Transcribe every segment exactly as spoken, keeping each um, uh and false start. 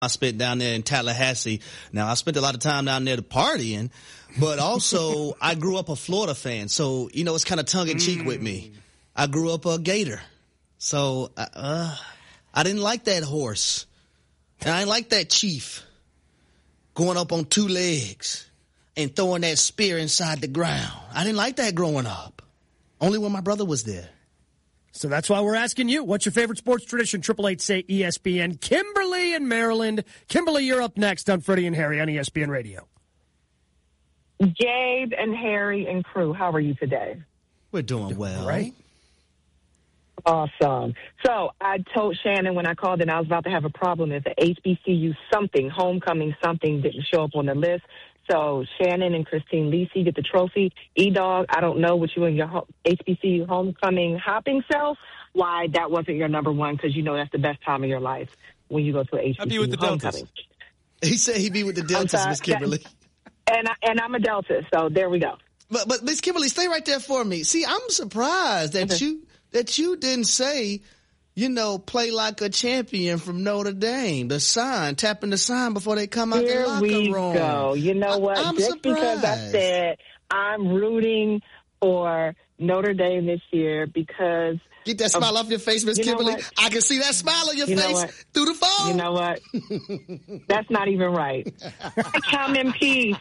I spent down there in Tallahassee. Now, I spent a lot of time down there partying, but also I grew up a Florida fan. So, you know, it's kind of tongue-in-cheek mm. with me. I grew up a Gator. So, uh, I didn't like that horse. And I didn't like that chief going up on two legs and throwing that spear inside the ground. I didn't like that growing up. Only when my brother was there. So that's why we're asking you, what's your favorite sports tradition? Triple eight say E S P N. Kimberly in Maryland. Kimberly, you're up next on Freddie and Harry on E S P N Radio. Gabe and Harry and crew, how are you today? We're doing, doing well. Right? Awesome. So I told Shannon when I called and I was about to have a problem is the H B C U something, homecoming something didn't show up on the list. So Shannon and Christine Lisi get the trophy. E-Dog, I don't know what you and your H B C U homecoming hopping self, why that wasn't your number one, because you know that's the best time of your life when you go to an H B C U I'd be with the homecoming. Deltas. He said he'd be with the Deltas, Miss Kimberly. And, I, and I'm a Delta, so there we go. But, but Miss Kimberly, stay right there for me. See, I'm surprised that okay. you that you didn't say, you know, play like a champion from Notre Dame. The sign, tapping the sign before they come out Here the locker we room. Go. You know what? I, I'm Just surprised. because I said I'm rooting for Notre Dame this year because get that smile of, off your face, Miss Kimberly. I can see that smile on your you face through the phone. You know what? That's not even right. I come in peace.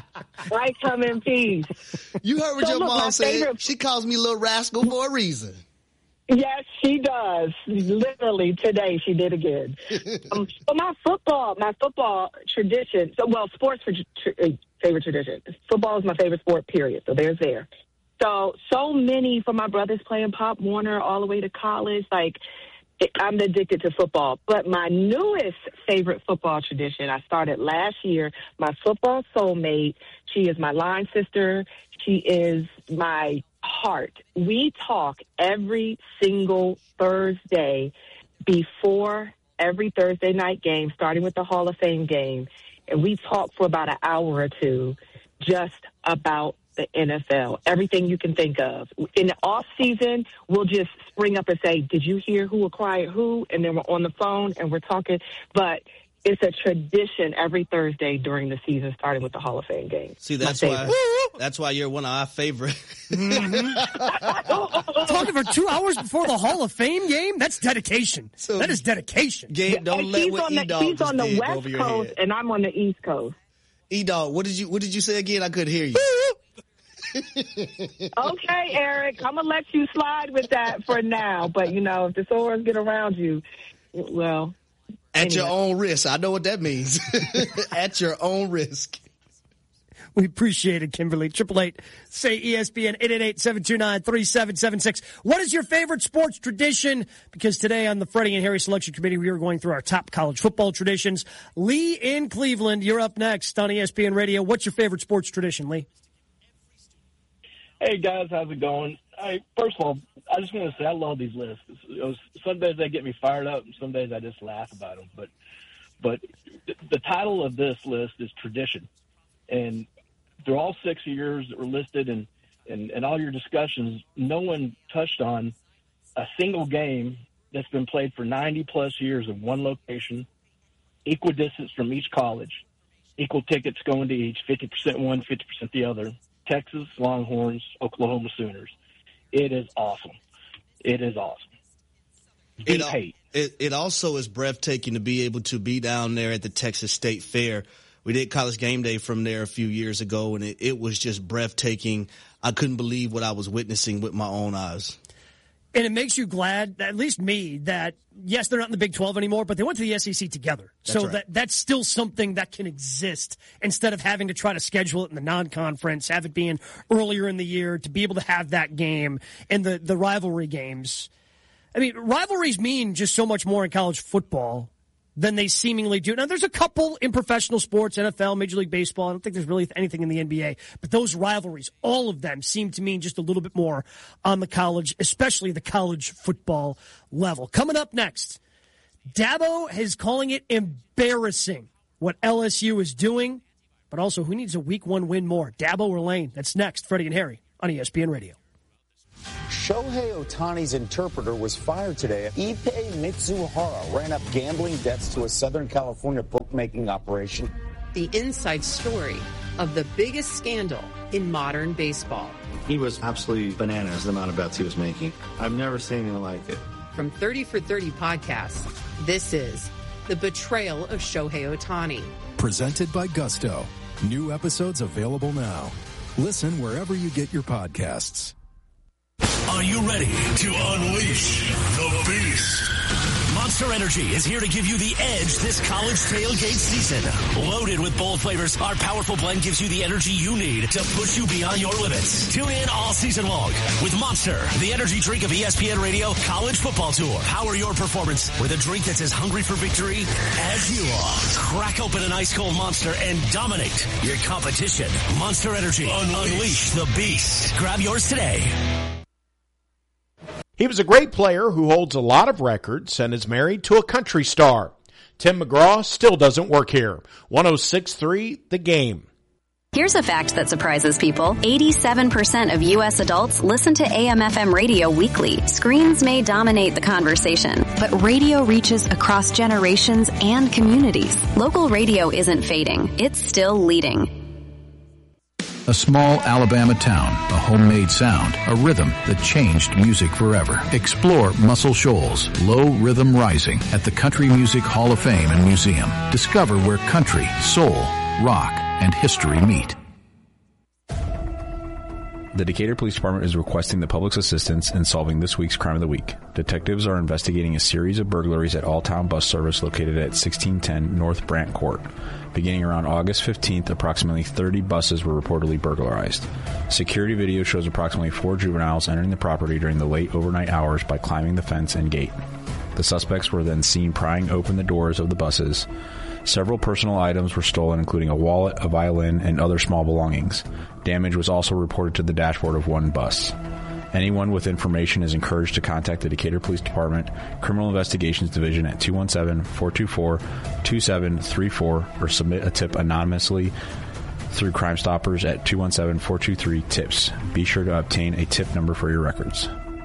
I come in peace. You heard what so your look, mom said. Favorite... She calls me Little Rascal for a reason. Yes, she does. Literally today, she did again. um, but my football, my football tradition. So, well, sports for tr- favorite tradition. Football is my favorite sport. Period. So there's there. So, so many for my brothers playing Pop Warner all the way to college. Like, it, I'm addicted to football. But my newest favorite football tradition, I started last year. My football soulmate. She is my line sister. She is my heart. We talk every single Thursday before every Thursday night game, starting with the Hall of Fame game. And we talk for about an hour or two just about the N F L, everything you can think of. In the off season, we'll just spring up and say, did you hear who acquired who? And then we're on the phone and we're talking. But it's a tradition every Thursday during the season, starting with the Hall of Fame game. See, that's why that's why you're one of our favorite. Mm-hmm. Talking for two hours before the Hall of Fame game? That's dedication. So, that is dedication. Gabe, don't and let what E-Dog He's on the West Coast, head. and I'm on the East Coast. E-Dog, what did you what did you say again? I couldn't hear you. Okay, Eric, I'm going to let you slide with that for now. But, you know, if the swords get around you, well... At anyway. your own risk. I know what that means. At your own risk. We appreciate it, Kimberly. Triple eight, say E S P N, eight eight eight, seven two nine, three seven seven six. What is your favorite sports tradition? Because today on the Freddie and Harry Selection Committee, we are going through our top college football traditions. Lee in Cleveland, you're up next on E S P N Radio. What's your favorite sports tradition, Lee? Hey, guys, how's it going? I, first of all, I just want to say I love these lists. It was, some days they get me fired up, and some days I just laugh about them. But, but the title of this list is Tradition. And through all six years that were listed and, and, and all your discussions, no one touched on a single game that's been played for ninety-plus years in one location, equal distance from each college, equal tickets going to each, fifty percent one, fifty percent the other, Texas Longhorns, Oklahoma Sooners. It is awesome. It is awesome. Deep it, hate. It, it also is breathtaking to be able to be down there at the Texas State Fair. We did College Game Day from there a few years ago, and it, it was just breathtaking. I couldn't believe what I was witnessing with my own eyes. And it makes you glad, at least me, that, yes, they're not in the Big twelve anymore, but they went to the S E C together. That's so right. that that's still something that can exist instead of having to try to schedule it in the non-conference, have it being earlier in the year, to be able to have that game and the, the rivalry games. I mean, rivalries mean just so much more in college football than they seemingly do. Now, there's a couple in professional sports, N F L, Major League Baseball. I don't think there's really anything in the N B A. But those rivalries, all of them seem to mean just a little bit more on the college, especially the college football level. Coming up next, Dabo is calling it embarrassing what L S U is doing, but also who needs a week one win more, Dabo or Lane? That's next, Freddie and Harry on E S P N Radio. Shohei Ohtani's interpreter was fired today. Ippei Mitsuhara ran up gambling debts to a Southern California bookmaking operation. The inside story of the biggest scandal in modern baseball. He was absolutely bananas, the amount of bets he was making. I've never seen anything like it. From thirty for thirty podcasts, this is The Betrayal of Shohei Ohtani. Presented by Gusto. New episodes available now. Listen wherever you get your podcasts. Are you ready to unleash the beast? Monster Energy is here to give you the edge this college tailgate season. Loaded with bold flavors, our powerful blend gives you the energy you need to push you beyond your limits. Tune in all season long with Monster, the energy drink of E S P N Radio College Football Tour. Power your performance with a drink that's as hungry for victory as you are. Crack open an ice cold Monster and dominate your competition. Monster Energy. Unleash, Unleash the beast. Grab yours today. He was a great player who holds a lot of records and is married to a country star. Tim McGraw still doesn't work here. one oh six point three The Game. Here's a fact that surprises people. eighty-seven percent of U S adults listen to A M F M radio weekly. Screens may dominate the conversation, but radio reaches across generations and communities. Local radio isn't fading. It's still leading. A small Alabama town, a homemade sound, a rhythm that changed music forever. Explore Muscle Shoals, Low Rhythm Rising at the Country Music Hall of Fame and Museum. Discover where country, soul, rock, and history meet. The Decatur Police Department is requesting the public's assistance in solving this week's Crime of the Week. Detectives are investigating a series of burglaries at Alltown Bus Service located at sixteen ten North Brant Court. Beginning around August fifteenth, approximately thirty buses were reportedly burglarized. Security video shows approximately four juveniles entering the property during the late overnight hours by climbing the fence and gate. The suspects were then seen prying open the doors of the buses. Several personal items were stolen, including a wallet, a violin, and other small belongings. Damage was also reported to the dashboard of one bus. Anyone with information is encouraged to contact the Decatur Police Department Criminal Investigations Division at two one seven, four two four, two seven three four or submit a tip anonymously through Crime Stoppers at two one seven, four two three, TIPS. Be sure to obtain a tip number for your records.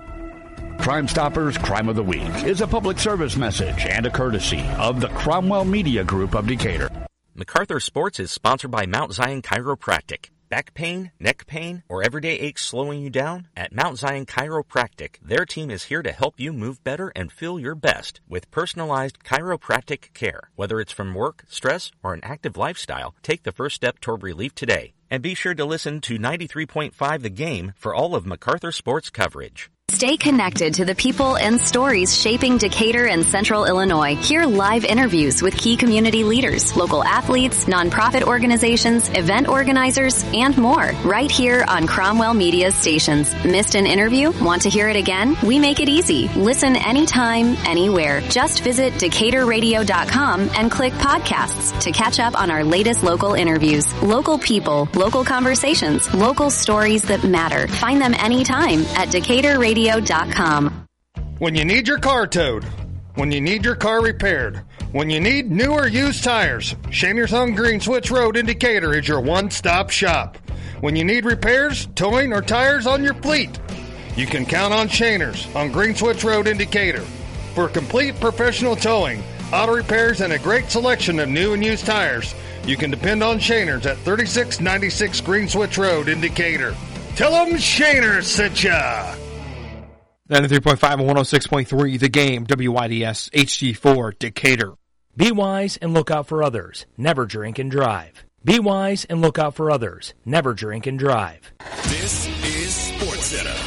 Crime Stoppers Crime of the Week is a public service message and a courtesy of the Cromwell Media Group of Decatur. MacArthur Sports is sponsored by Mount Zion Chiropractic. Back pain, neck pain, or everyday aches slowing you down? At Mount Zion Chiropractic, their team is here to help you move better and feel your best with personalized chiropractic care. Whether it's from work, stress, or an active lifestyle, take the first step toward relief today. And be sure to listen to ninety-three point five The Game for all of MacArthur Sports coverage. Stay connected to the people and stories shaping Decatur and Central Illinois. Hear live interviews with key community leaders, local athletes, nonprofit organizations, event organizers, and more. Right here on Cromwell Media stations. Missed an interview? Want to hear it again? We make it easy. Listen anytime, anywhere. Just visit decatur radio dot com and click podcasts to catch up on our latest local interviews. Local people, local conversations, local stories that matter. Find them anytime at decatur radio dot com. When you need your car towed, when you need your car repaired, when you need new or used tires, Shaner's on Green Switch Road in Decatur is your one-stop shop. When you need repairs, towing, or tires on your fleet, you can count on Shaner's on Green Switch Road in Decatur. For complete professional towing, auto repairs, and a great selection of new and used tires, you can depend on Shaner's at thirty-six ninety-six Green Switch Road in Decatur. Tell them Shaner's sent ya! ninety-three point five and one oh six point three The Game, W I D S H D four Decatur. Be wise and look out for others. Never drink and drive. Be wise and look out for others. Never drink and drive. This is SportsCenter.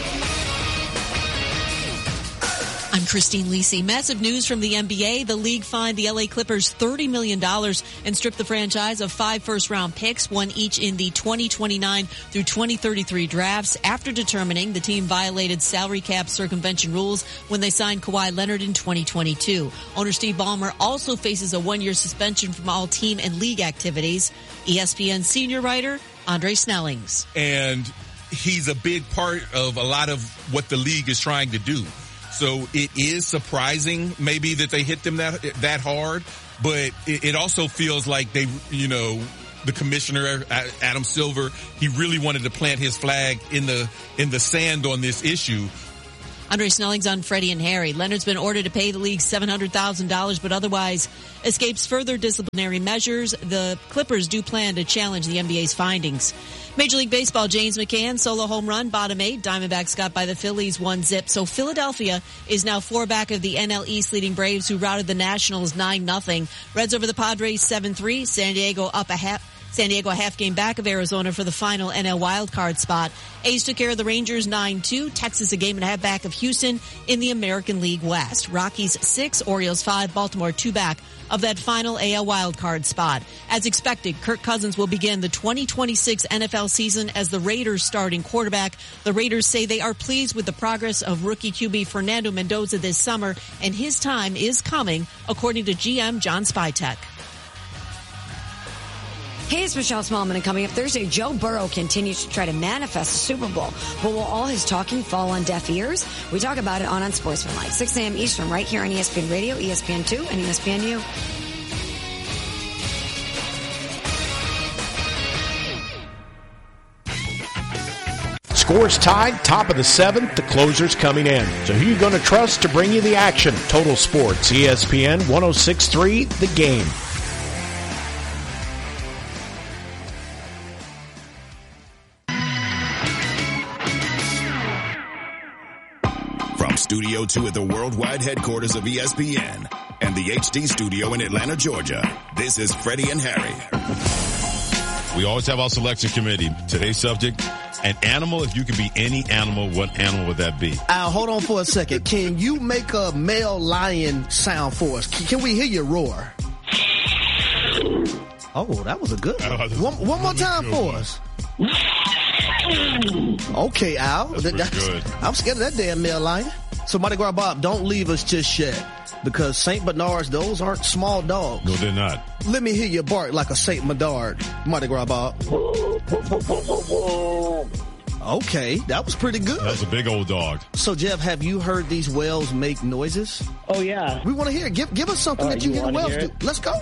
I'm Christine Lisi. Massive news from the N B A. The league fined the L A Clippers thirty million dollars and stripped the franchise of five first-round picks, one each in the twenty twenty-nine through twenty thirty-three drafts, after determining the team violated salary cap circumvention rules when they signed Kawhi Leonard in twenty twenty-two. Owner Steve Ballmer also faces a one-year suspension from all team and league activities. E S P N senior writer Andre Snellings. And he's a big part of a lot of what the league is trying to do. So it is surprising maybe that they hit them that that hard, but it, it also feels like they, you know, the commissioner, Adam Silver, he really wanted to plant his flag in the in the sand on this issue. Andre Snelling's on Freddie and Harry. Leonard's been ordered to pay the league seven hundred thousand dollars, but otherwise escapes further disciplinary measures. The Clippers do plan to challenge the N B A's findings. Major League Baseball, James McCann, solo home run, bottom eight. Diamondbacks got by the Phillies, one zip. So Philadelphia is now four back of the N L East leading Braves, who routed the Nationals nine nothing. Reds over the Padres seven three. San Diego up a half. San Diego a half game back of Arizona for the final N L wildcard spot. A's took care of the Rangers nine two. Texas a game and a half back of Houston in the American League West. Rockies six, Orioles five, Baltimore two back of that final A L wildcard spot. As expected, Kirk Cousins will begin the twenty twenty-six N F L season as the Raiders starting quarterback. The Raiders say they are pleased with the progress of rookie Q B Fernando Mendoza this summer, and his time is coming, according to G M John Spytek. Hey, it's Michelle Smallman, and coming up Thursday, Joe Burrow continues to try to manifest the Super Bowl. But will all his talking fall on deaf ears? We talk about it on Unsportsmanlike, six a.m. Eastern, right here on E S P N Radio, E S P N two, and E S P N U. Scores tied, top of the seventh, the closer's coming in. So who you going to trust to bring you the action? Total Sports, E S P N one oh six point three, The Game. From Studio two at the worldwide headquarters of E S P N and the H D studio in Atlanta, Georgia, this is Freddie and Harry. We always have our selection committee. Today's subject, an animal. If you could be any animal, what animal would that be? Al, hold on for a second. Can you make a male lion sound for us? Can we hear you roar? Oh, that was a good one. One, one more time for us. Okay, Al. That's That's, good. I'm scared of that damn male lion. So, Mardi Gras Bob, don't leave us just yet. Because Saint Bernards, those aren't small dogs. No, they're not. Let me hear you bark like a Saint Bernard, Mardi Gras Bob. Okay, that was pretty good. That was a big old dog. So, Jeff, have you heard these whales make noises? Oh, yeah. We want to hear it. Give, give us something Uh, that you, you hear the wanna whales hear do. it? Let's go.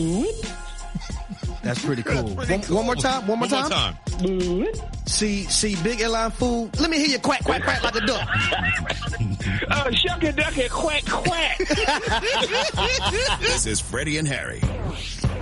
That's pretty cool. That's pretty one, cool. one more time. One more One time. more time. See, see, big airline fool. Let me hear you quack, quack, quack like a duck. Oh, shucky ducky, quack, quack. This is Freddie and Harry.